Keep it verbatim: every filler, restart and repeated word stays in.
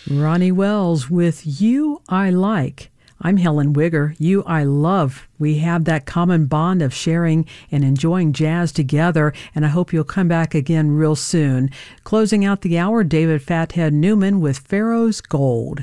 Ronnie Wells with You I Like. I'm Helen Wigger. You I Love. We have that common bond of sharing and enjoying jazz together, and I hope you'll come back again real soon. Closing out the hour, David Fathead Newman with Pharaoh's Gold.